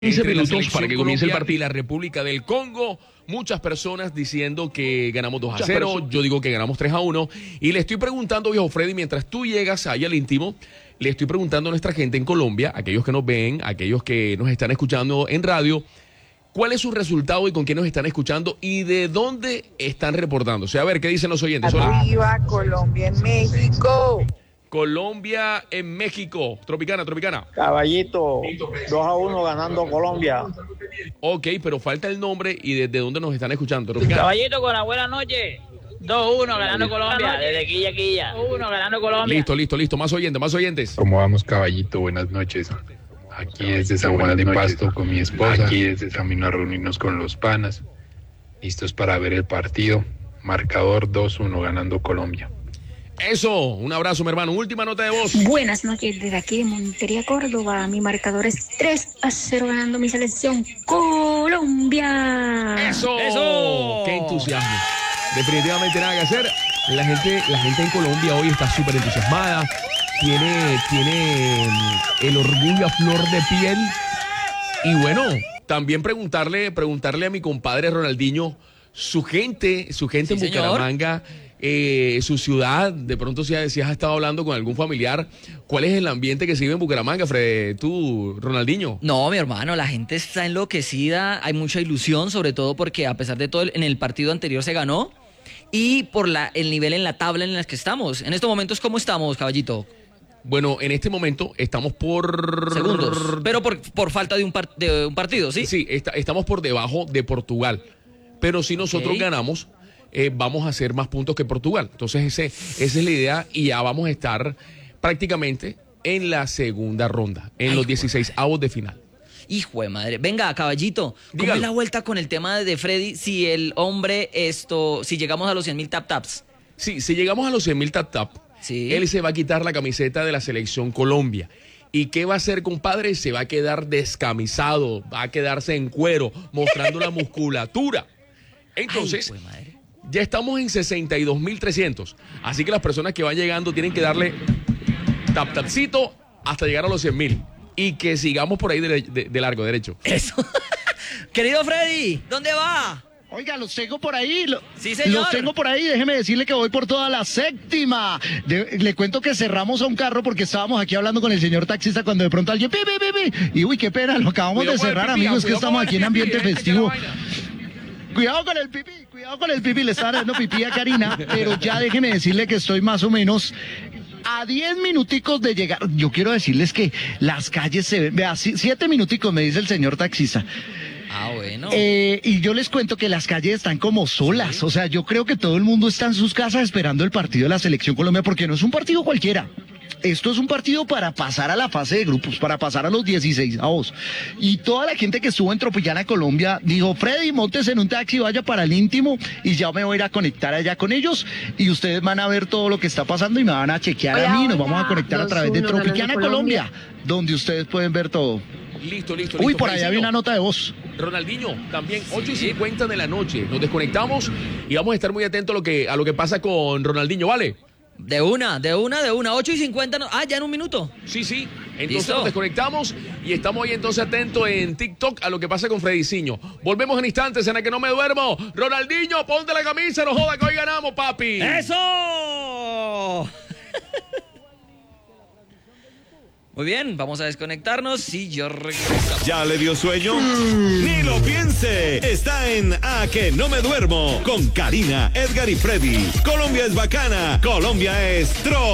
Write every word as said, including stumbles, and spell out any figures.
quince minutos para que comience el partido. La República del Congo, muchas personas diciendo que ganamos dos a cero, yo digo que ganamos tres a uno, y le estoy preguntando, viejo Freddy, mientras tú llegas ahí al íntimo, le estoy preguntando a nuestra gente en Colombia, aquellos que nos ven, aquellos que nos están escuchando en radio, ¿cuál es su resultado y con quién nos están escuchando y de dónde están reportándose? A ver, ¿qué dicen los oyentes? Arriba, Colombia en México. Colombia en México. Tropicana, Tropicana. Caballito, dos a uno ganando Colombia. Ok, pero falta el nombre y desde dónde nos están escuchando. Tropicana. Caballito, con la buena noche. dos uno ganando Colombia, desde Quilla Quilla. dos uno ganando Colombia. Listo, listo, listo. Más oyentes, más oyentes. ¿Cómo vamos, Caballito? Buenas noches. Aquí desde San Juan de Pasto con mi esposa. Aquí desde camino a reunirnos con los panas. Listos para ver el partido. Marcador dos uno ganando Colombia. Eso, un abrazo, mi hermano. Última nota de voz. Buenas noches, desde aquí de Montería, Córdoba. Mi marcador es tres a cero ganando mi selección Colombia. Eso, Eso. Qué entusiasmo. Definitivamente nada que hacer. La gente, la gente en Colombia hoy está súper entusiasmada. Tiene, tiene el orgullo a flor de piel. Y bueno, también preguntarle, preguntarle a mi compadre Ronaldinho, su gente, su gente Sí, en Bucaramanga. Eh, su ciudad, de pronto si, si has estado hablando con algún familiar, ¿cuál es el ambiente que se vive en Bucaramanga, Fred, tú, Ronaldinho? No, mi hermano, la gente está enloquecida, hay mucha ilusión, sobre todo porque a pesar de todo, en el partido anterior se ganó, y por la, el nivel en la tabla en la que estamos. En estos momentos, ¿cómo estamos, caballito? Bueno, en este momento estamos por... Segundos, pero por, por falta de un, par, de un partido, ¿sí? Sí, está, estamos por debajo de Portugal, pero si nosotros Okay. ganamos... Eh, vamos a hacer más puntos que Portugal. Entonces ese, esa es la idea y ya vamos a estar prácticamente en la segunda ronda, en Ay, los dieciséis avos de final. Hijo de madre. Venga, caballito, ¿cómo Dígalo. es la vuelta con el tema de Freddy si el hombre, esto, si llegamos a los cien mil tap-taps? Sí, si llegamos a los cien mil tap-tap, Sí. él se va a quitar la camiseta de la selección Colombia. ¿Y qué va a hacer, compadre? Se va a quedar descamisado, va a quedarse en cuero, mostrando la musculatura. Entonces... Ay, hijo de madre. Ya estamos en sesenta y dos mil trescientos. Así que las personas que van llegando tienen que darle tap tapcito hasta llegar a los cien mil. Y que sigamos por ahí de, de, de largo, derecho. Eso. Querido Freddy, ¿dónde va? Oiga, los tengo por ahí. Lo, Sí, señor. Los tengo por ahí. Déjeme decirle que voy por toda la séptima. De- le cuento que cerramos a un carro porque estábamos aquí hablando con el señor taxista cuando de pronto alguien... ¡Pi, pi, pi, pi! Y uy, qué pena, lo acabamos Cuidado de con el cerrar, pipí, amigos, que cuidado estamos con aquí el en pipí, ambiente eh, que la festivo. vaina. Cuidado con el pipí, cuidado con el pipí, le estaba dando pipí a Karina, pero ya déjeme decirle que estoy más o menos a diez minuticos de llegar. Yo quiero decirles que las calles se ven, vea, si- siete minuticos me dice el señor taxista. Ah, bueno. Eh, y yo les cuento que las calles están como solas, o sea, yo creo que todo el mundo está en sus casas esperando el partido de la Selección Colombia, porque no es un partido cualquiera. Esto es un partido para pasar a la fase de grupos, para pasar a los dieciséis avos. Y toda la gente que estuvo en Tropicana, Colombia, dijo, Freddy, montes en un taxi, vaya para el íntimo y ya me voy a ir a conectar allá con ellos y ustedes van a ver todo lo que está pasando y me van a chequear Hola, a mí. Nos hola. vamos a conectar a dos través de uno Tropicana, ganando Colombia, Colombia, donde ustedes pueden ver todo. Listo, listo, listo. Uy, por allá Fredicino. había una nota de voz. Ronaldinho, también ocho y cincuenta de la noche. Nos desconectamos y vamos a estar muy atentos a lo que, a lo que pasa con Ronaldinho, ¿vale? De una, de una, de una. ocho y cincuenta. No... Ah, ya en un minuto. Sí, sí. Entonces Listo. nos desconectamos y estamos ahí entonces atentos en TikTok a lo que pasa con Frediciño. Volvemos en instantes en el que no me duermo. Ronaldinho, ponte la camisa, no joda que hoy ganamos, papi. ¡Eso! Muy bien, vamos a desconectarnos y yo regreso. ¿Ya le dio sueño? Ni lo piense. Está en A que no me duermo con Karina, Edgar y Freddy. Colombia es bacana. Colombia es tro.